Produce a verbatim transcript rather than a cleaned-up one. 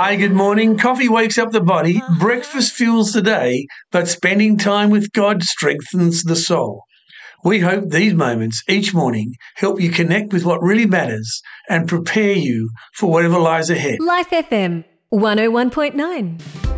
Hi, good morning. Coffee wakes up the body, breakfast fuels the day, but spending time with God strengthens the soul. We hope these moments each morning help you connect with what really matters and prepare you for whatever lies ahead. Life F M one oh one point nine.